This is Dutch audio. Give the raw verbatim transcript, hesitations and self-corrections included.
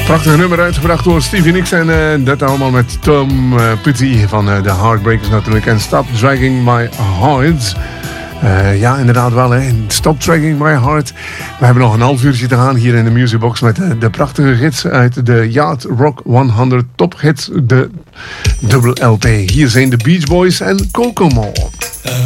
Prachtig nummer uitgebracht door Stevie Nicks en uh, dat allemaal met Tom uh, Petty van uh, de Heartbreakers natuurlijk. En Stop Dragging My Heart. Uh, ja, inderdaad wel. Hè. Stop Dragging My Heart. We hebben nog een half uurtje te gaan hier in de Musicbox met uh, de prachtige gids uit de Yacht Rock honderd Top Hits, de dubbel L P. Hier zijn de Beach Boys en Kokomo.